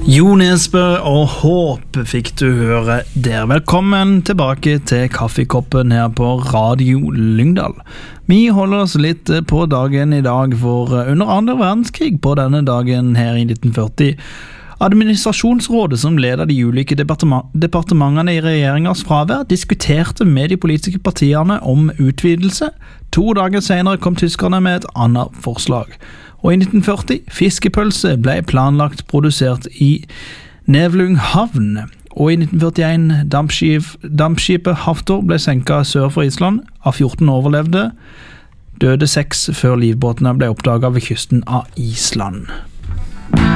Jo Nesbø og Håp fikk du høre der. Velkommen tilbake til kaffekoppen her på Radio Lyngdal. Vi holder oss litt på dagen i dag, for under andre verdenskrig på denne dagen her i 1940, administrasjonsrådet som leder de ulike departementene i regjeringens fravær, diskuterte med de politiske partiene om utvidelse. 2 dager senere kom tyskerne med et annet forslag. Og i 1940, fiskepølse ble planlagt produsert i Nevlung havn. Og i 1941, dampskipet Haftor ble senket sør for Island. Av 14 overlevde, døde 6 før livbåtene ble oppdaget ved kysten av Island.